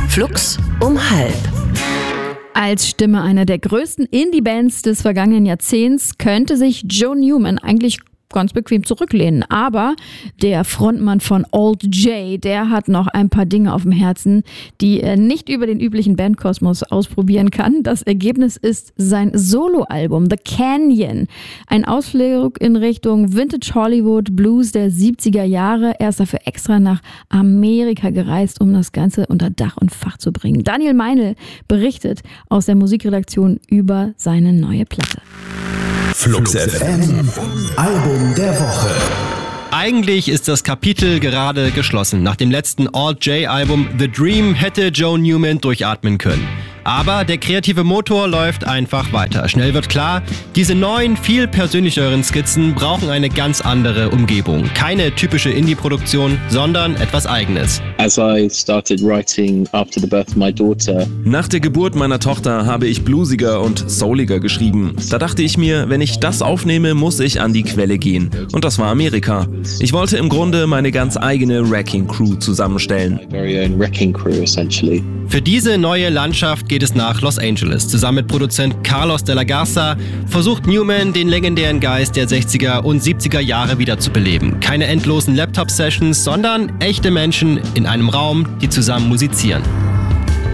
Flux um 1/2. Als Stimme einer der größten Indie-Bands des vergangenen Jahrzehnts könnte sich Joe Newman eigentlich ganz bequem zurücklehnen. Aber der Frontmann von Alt J, der hat noch ein paar Dinge auf dem Herzen, die er nicht über den üblichen Bandkosmos ausprobieren kann. Das Ergebnis ist sein Soloalbum The Canyon. Ein Ausflug in Richtung Vintage Hollywood Blues der 70er Jahre. Er ist dafür extra nach Amerika gereist, um das Ganze unter Dach und Fach zu bringen. Daniel Meinl berichtet aus der Musikredaktion über seine neue Platte. Flux FM, Album der Woche. Eigentlich ist das Kapitel gerade geschlossen. Nach dem letzten Alt-J-Album The Dream hätte Joe Newman durchatmen können. Aber der kreative Motor läuft einfach weiter. Schnell wird klar, diese neuen, viel persönlicheren Skizzen brauchen eine ganz andere Umgebung. Keine typische Indie-Produktion, sondern etwas Eigenes. As I started writing after the birth of my daughter. Nach der Geburt meiner Tochter habe ich bluesiger und souliger geschrieben. Da dachte ich mir, wenn ich das aufnehme, muss ich an die Quelle gehen. Und das war Amerika. Ich wollte im Grunde meine ganz eigene Wrecking Crew zusammenstellen. My very own wrecking crew, essentially. Für diese neue Landschaft geht es nach Los Angeles. Zusammen mit Produzent Carlos de la Garza versucht Newman, den legendären Geist der 60er und 70er Jahre wiederzubeleben. Keine endlosen Laptop-Sessions, sondern echte Menschen in einem Raum, die zusammen musizieren.